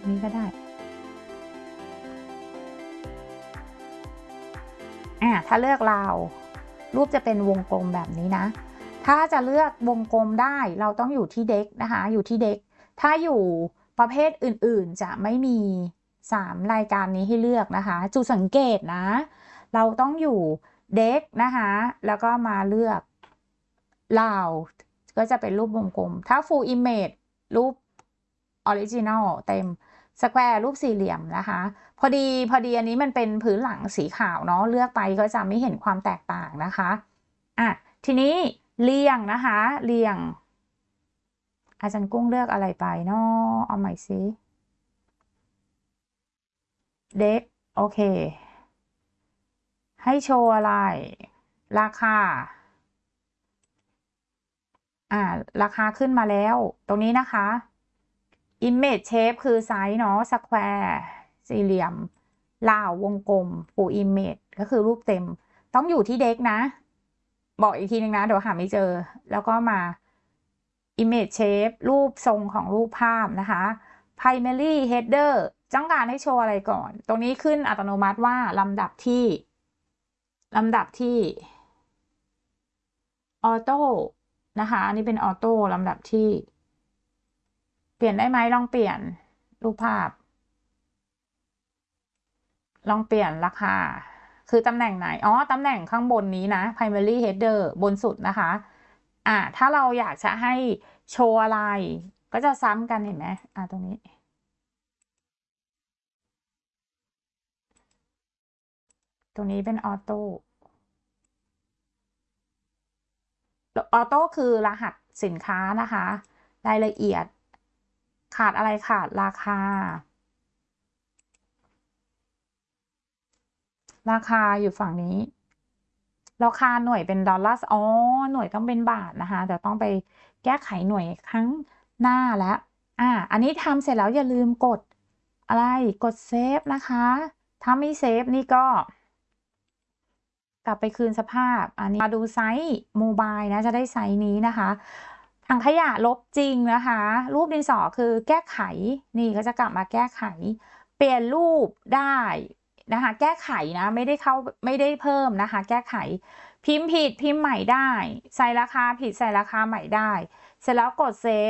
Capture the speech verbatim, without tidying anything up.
นี้ก็ได้อ่าถ้าเลือกราวรูปจะเป็นวงกลมแบบนี้นะถ้าจะเลือกวงกลมได้เราต้องอยู่ที่เด็กนะคะอยู่ที่เด็กถ้าอยู่ประเภทอื่นๆจะไม่มีสามรายการนี้ให้เลือกนะคะจุดสังเกตนะเราต้องอยู่เด็กนะคะแล้วก็มาเลือกราวก็จะเป็นรูปวงกลมถ้า full image รูป original เต็ม square รูปสี่เหลี่ยมนะคะพอดีพอดีอันนี้มันเป็นพื้นหลังสีขาวเนาะเลือกไปก็จะไม่เห็นความแตกต่างนะคะอ่ะทีนี้เรียงนะคะเรียงอาจารย์กุ้งเลือกอะไรไปเนาะเอาใหม่ซิเด็กโอเคให้โชว์อะไรราคาอ่าราคาขึ้นมาแล้วตรงนี้นะคะ image shape คือไซส์เนาะ square สี่เหลี่ยมลาววงกลม full image ก็คือรูปเต็มต้องอยู่ที่เด็กนะบอกอีกทีนึงนะเดี๋ยวหาไม่เจอแล้วก็มา image shape รูปทรงของรูปภาพนะคะ primary header ต้องการให้โชว์อะไรก่อนตรงนี้ขึ้นอัตโนมัติว่าลำดับที่ลำดับที่ออโต้นะคะอันนี้เป็นออโต้ลำดับที่เปลี่ยนได้ไหมลองเปลี่ยนรูปภาพลองเปลี่ยนราคาคือตำแหน่งไหนอ๋อตำแหน่งข้างบนนี้นะ primary header บนสุดนะคะอ่าถ้าเราอยากจะให้โชว์อะไรก็จะซ้ำกันเห็นไหมอ่าตรงนี้ตรงนี้เป็นออโต้ออโต้คือรหัสสินค้านะคะรายละเอียดขาดอะไรขาดราคาราคาอยู่ฝั่งนี้ราคาหน่วยเป็นดอลลาร์อ๋อหน่วยต้องเป็นบาทนะคะเดี๋ยวต้องไปแก้ไขหน่วยครั้งหน้าแล้วอ่าอันนี้ทำเสร็จแล้วอย่าลืมกดอะไรกดเซฟนะคะถ้าไม่เซฟนี่ก็กลับไปคืนสภาพอันนี้มาดูไซส์โมบายนะจะได้ไซส์นี้นะคะถังขยะลบจริงนะคะรูปดินสอคือแก้ไขนี่ก็จะกลับมาแก้ไขเปลี่ยนรูปได้นะคะแก้ไขนะไม่ได้เข้าไม่ได้เพิ่มนะคะแก้ไขพิมพ์ผิดพิมพ์ใหม่ได้ใส่ราคาผิดใส่ราคาใหม่ได้เสร็จแล้วกดเซฟ